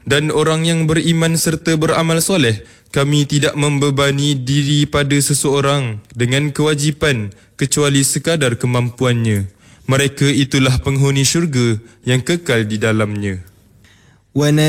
Dan orang yang beriman serta beramal soleh, kami tidak membebani diri pada seseorang dengan kewajipan kecuali sekadar kemampuannya. Mereka itulah penghuni syurga yang kekal di dalamnya.